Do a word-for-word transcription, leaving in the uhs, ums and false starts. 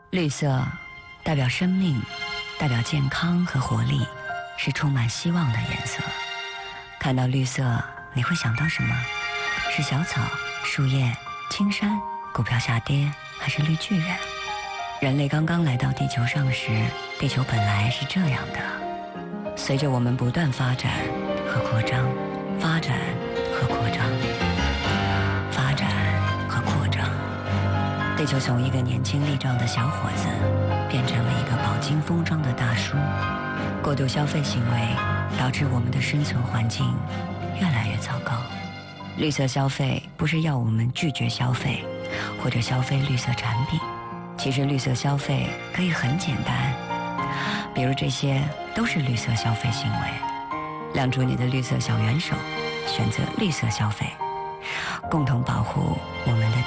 绿色代表生命，代表健康和活力，是充满希望的颜色。看到绿色，你会想到什么？是小草、树叶、青山、股票下跌，还是绿巨人？人类刚刚来到地球上时，地球本来是这样的。随着我们不断发展和扩张，发展和扩张，发展和扩张，地球从一个年轻力壮的小伙子变成了一个饱经风霜的大叔。过度消费行为导致我们的生存环境越来越糟糕。绿色消费不是要我们拒绝消费或者消费绿色产品，其实绿色消费可以很简单，比如这些都是绿色消费行为。亮出你的绿色小元手，选择绿色消费，共同保护我们的